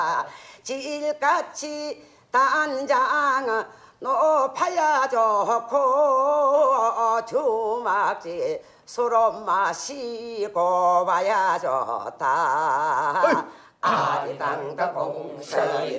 질같이 단장 높아야 좋고 주막지 술은 마시고 봐야 좋다. 아리당당 공설